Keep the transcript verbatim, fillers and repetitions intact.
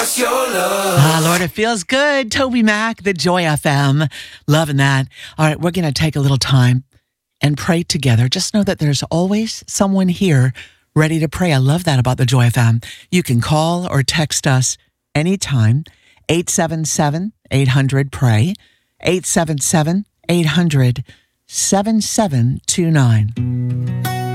Ah, Lord, it feels good. Toby Mac, the Joy F M. Loving that. All right, we're going to take a little time and pray together. Just know that there's always someone here ready to pray. I love that about the Joy F M. You can call or text us anytime. eight seven seven, eight hundred, pray. eight seven seven, eight hundred, seven seven two nine.